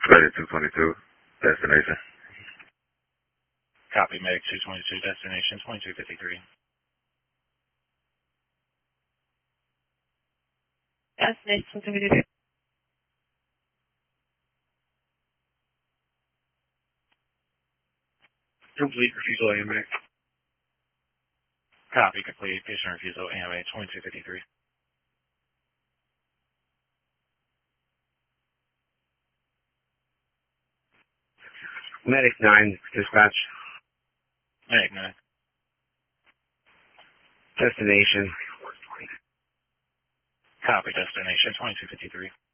Medic 222, destination. Copy, Medic 222, destination 2253. Destination 2253. Complete refusal AMA. Copy, complete. Patient refusal AMA 2253. Medic 9, dispatch. Medic 9. Destination. Copy, destination 2253.